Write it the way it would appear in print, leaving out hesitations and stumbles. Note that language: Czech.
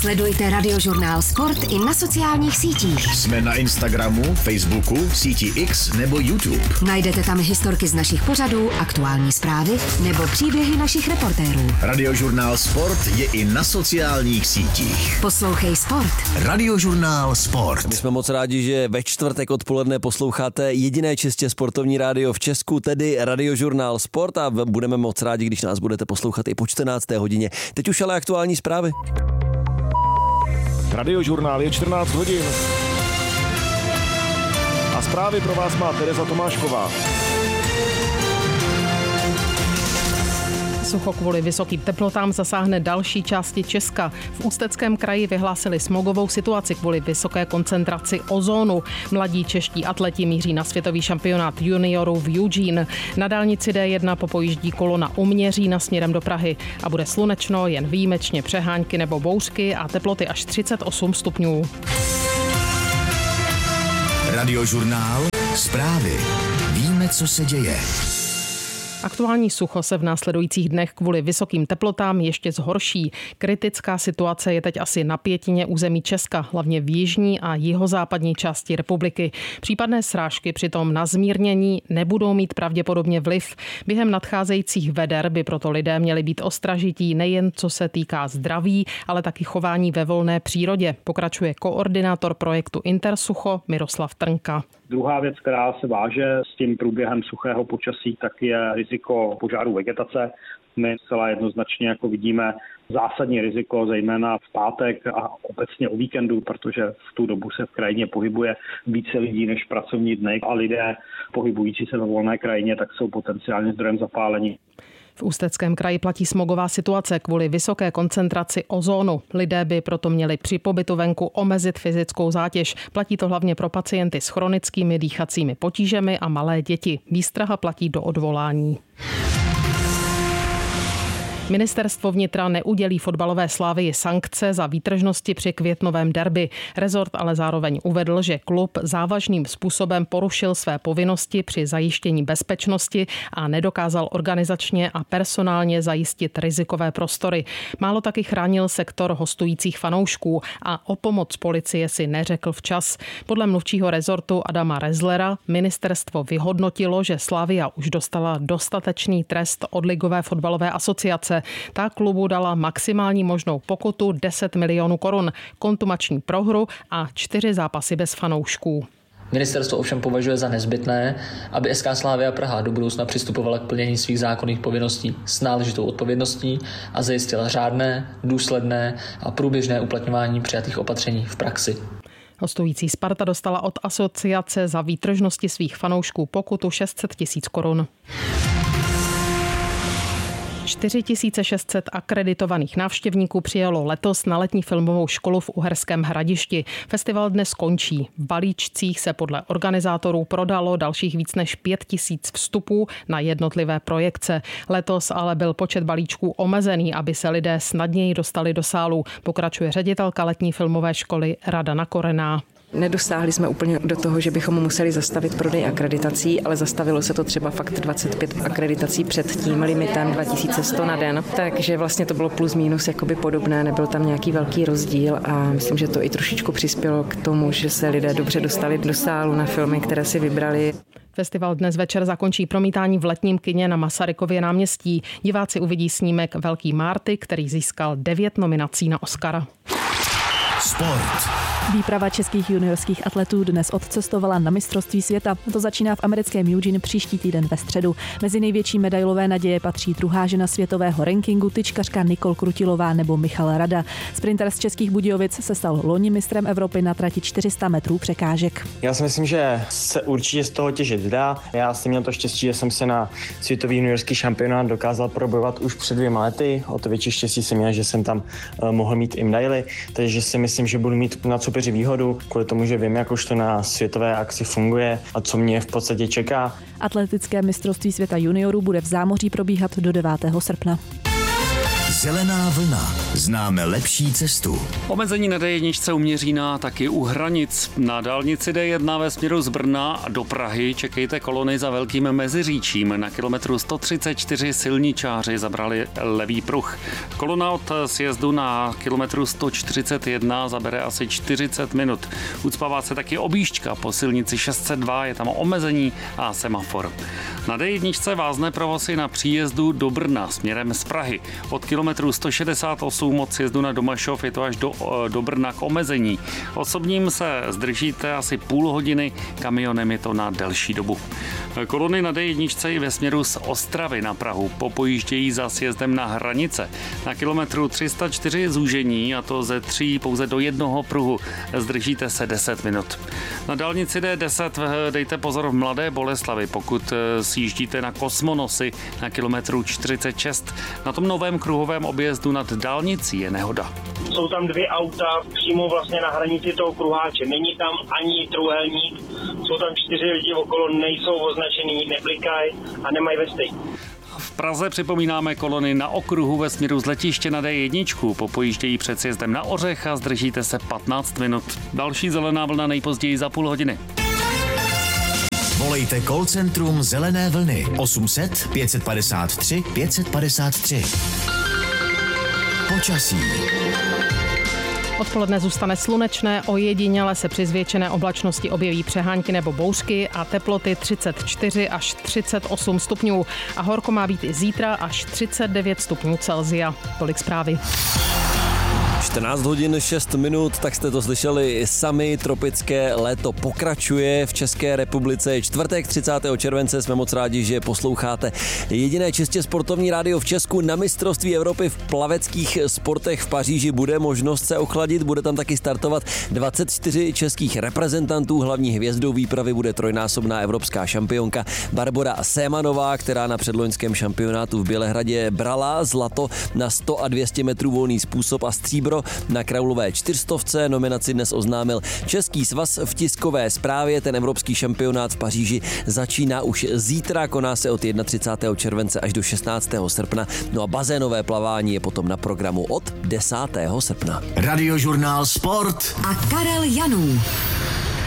Sledujte Radiožurnál Sport i na sociálních sítích. Jsme na Instagramu, Facebooku, síti X nebo YouTube. Najdete tam historky z našich pořadů, aktuální zprávy nebo příběhy našich reportérů. Radiožurnál Sport je i na sociálních sítích. Poslouchej Sport. Radiožurnál Sport. My jsme moc rádi, že ve čtvrtek odpoledne posloucháte jediné čistě sportovní rádio v Česku, tedy Radiožurnál Sport, a budeme moc rádi, když nás budete poslouchat i po 14. hodině. Teď už ale aktuální zprávy. Radiožurnál je 14 hodin. A zprávy pro vás má Tereza Tomášková. Sucho kvůli vysokým teplotám zasáhne další části Česka. V Ústeckém kraji vyhlásili smogovou situaci kvůli vysoké koncentraci ozónu. Mladí čeští atleti míří na světový šampionát juniorů v Eugene. Na dálnici D1 popojíždí kolona u Měřína směrem do Prahy a bude slunečno, jen výjimečně přehánky nebo bouřky a teploty až 38 stupňů. Radiožurnál Zprávy. Víme, co se děje. Aktuální sucho se v následujících dnech kvůli vysokým teplotám ještě zhorší. Kritická situace je teď asi na pětině území Česka, hlavně v jižní a jihozápadní části republiky. Případné srážky přitom na zmírnění nebudou mít pravděpodobně vliv. Během nadcházejících veder by proto lidé měli být ostražití nejen co se týká zdraví, ale taky chování ve volné přírodě, pokračuje koordinátor projektu Intersucho Miroslav Trnka. Druhá věc, která se váže s tím průběhem suchého počasí, tak je riziko požáru vegetace. My zcela jednoznačně jako vidíme zásadní riziko, zejména v pátek a obecně o víkendu, protože v tu dobu se v krajině pohybuje více lidí než pracovní dny a lidé pohybující se ve volné krajině tak jsou potenciálně zdrojem zapálení. V Ústeckém kraji platí smogová situace kvůli vysoké koncentraci ozónu. Lidé by proto měli při pobytu venku omezit fyzickou zátěž. Platí to hlavně pro pacienty s chronickými dýchacími potížemi a malé děti. Výstraha platí do odvolání. Ministerstvo vnitra neudělí fotbalové Slavii sankce za výtržnosti při květnovém derby. Rezort ale zároveň uvedl, že klub závažným způsobem porušil své povinnosti při zajištění bezpečnosti a nedokázal organizačně a personálně zajistit rizikové prostory. Málo taky chránil sektor hostujících fanoušků a o pomoc policie si neřekl včas. Podle mluvčího rezortu Adama Rezlera ministerstvo vyhodnotilo, že Slavia už dostala dostatečný trest od Ligové fotbalové asociace. Ta klubu dala maximální možnou pokutu 10 milionů korun, kontumační prohru a 4 zápasy bez fanoušků. Ministerstvo ovšem považuje za nezbytné, aby SK Slavia Praha do budoucna přistupovala k plnění svých zákonných povinností s náležitou odpovědností a zajistila řádné, důsledné a průběžné uplatňování přijatých opatření v praxi. Hostující Sparta dostala od asociace za výtržnosti svých fanoušků pokutu 600 000 korun. 4600 akreditovaných návštěvníků přijelo letos na letní filmovou školu v Uherském Hradišti. Festival dnes končí. V balíčcích se podle organizátorů prodalo dalších víc než 5000 vstupů na jednotlivé projekce. Letos ale byl počet balíčků omezený, aby se lidé snadněji dostali do sálu, pokračuje ředitelka letní filmové školy Radana Korená. Nedosáhli jsme úplně do toho, že bychom museli zastavit prodej akreditací, ale zastavilo se to třeba fakt 25 akreditací před tím limitem 2100 na den. Takže vlastně to bylo plus minus jakoby podobné, nebyl tam nějaký velký rozdíl a myslím, že to i trošičku přispělo k tomu, že se lidé dobře dostali do sálu na filmy, které si vybrali. Festival dnes večer zakončí promítání v letním kině na Masarykově náměstí. Diváci uvidí snímek Velký Marty, který získal 9 nominací na Oscara. Sport. Výprava českých juniorských atletů dnes odcestovala na mistrovství světa. To začíná v americkém Eugene příští týden ve středu. Mezi největší medailové naděje patří druhá žena světového rankingu, tyčkařka Nikol Krutilová nebo Michal Rada. Sprinter z Českých Budějovic se stal loni mistrem Evropy na trati 400 metrů překážek. Já si myslím, že se určitě z toho těžit dá. Já jsem měl to štěstí, že jsem se na světový juniorský šampionát dokázal probojovat už před 2 lety. O to větší štěstí jsem měl, že jsem tam mohl mít i medaily, takže si myslím, že budu mít na soupeři výhodu, kvůli tomu, že vím, jak už to na světové akci funguje a co mě v podstatě čeká. Atletické mistrovství světa juniorů bude v Zámoří probíhat do 9. srpna. Zelená vlna. Známe lepší cestu. Omezení na D1 u Měřína, taky u Hranic. Na dálnici D1 ve směru z Brna do Prahy čekejte kolony za Velkým Meziříčím. Na kilometru 134 silničáři zabrali levý pruh. Kolona od sjezdu na kilometru 141 zabere asi 40 minut. Ucpává se taky objížďka po silnici 602, je tam omezení a semafor. Na D1 vázne provoz na příjezdu do Brna směrem z Prahy. Od kilometru 168 od sjezdu na Domašov je to až do Brna k omezení. Osobním se zdržíte asi půl hodiny, kamionem je to na delší dobu. Kolony na D1 i ve směru z Ostravy na Prahu popojíždějí za sjezdem na Hranice. Na kilometru 304 zúžení, a to ze 3 pouze do jednoho pruhu. Zdržíte se 10 minut. Na dálnici D10 dejte pozor v Mladé Boleslavi, pokud sjíždíte na Kosmonosy na kilometru 46. Na tom novém kruhovém objezdu nad dálnicí je nehoda. Jsou tam 2 auta přímo vlastně na hranici toho kruháče. Není tam ani trojúhelník. Jsou tam 4 lidi okolo, nejsou označený, neblikají a nemají vesty. V Praze připomínáme kolony na okruhu ve směru z letiště na D1. Popojíždějí před sjezdem na Ořech a zdržíte se 15 minut. Další zelená vlna nejpozději za půl hodiny. Volejte call centrum Zelené vlny 800 553 553. Počasí. Odpoledne zůstane slunečné, ojediněle se při zvětšené oblačnosti objeví přehánky nebo bouřky a teploty 34 až 38 stupňů. A horko má být i zítra až 39 stupňů Celsia. Tolik zprávy. 14 hodin 6 minut, tak jste to slyšeli sami, tropické léto pokračuje v České republice. Čtvrtek 30. července, jsme moc rádi, že posloucháte jediné čistě sportovní rádio v Česku. Na mistrovství Evropy v plaveckých sportech v Paříži bude možnost se ochladit, bude tam taky startovat 24 českých reprezentantů. Hlavní hvězdou výpravy bude trojnásobná evropská šampionka Barbora Sémanová, která na předloňském šampionátu v Bělehradě brala zlato na 100 a 200 metrů volný způsob a stříbro na kraulové 400. Nominaci dnes oznámil Český svaz v tiskové zprávě. Ten evropský šampionát v Paříži začíná už zítra, koná se od 31. července až do 16. srpna. No a bazénové plavání je potom na programu od 10. srpna. Radiožurnál Sport a Karel Janů.